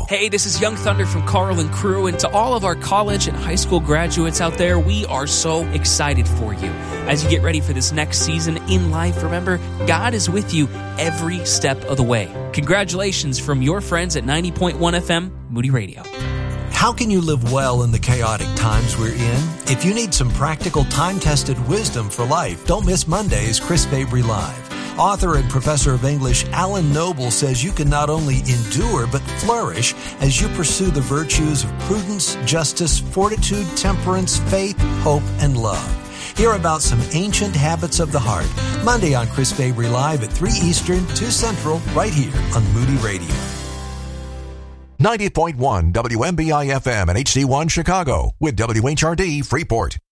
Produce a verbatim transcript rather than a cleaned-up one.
Hey, this is Young Thunder from Carl and crew, and to all of our college and high school graduates out there, we are so excited for you. As you get ready for this next season in life, remember, God is with you every step of the way. Congratulations from your friends at ninety point one F M, Moody Radio. How can you live well in the chaotic times we're in? If you need some practical, time-tested wisdom for life, don't miss Monday's Chris Fabry Live. Author and professor of English Alan Noble says you can not only endure but flourish as you pursue the virtues of prudence, justice, fortitude, temperance, faith, hope, and love. Hear about some ancient habits of the heart. Monday on Chris Fabry Live at three Eastern, two Central, right here on Moody Radio. ninety point one W M B I F M and H D one Chicago with W H R D Freeport.